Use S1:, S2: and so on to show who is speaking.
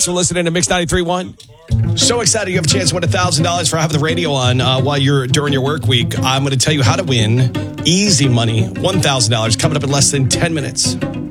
S1: Thanks for listening to Mix 93.1. So excited you have a chance to win $1,000 for having the radio on while you're during your work week. I'm going to tell you how to win easy money, $1,000 coming up in less than 10 minutes.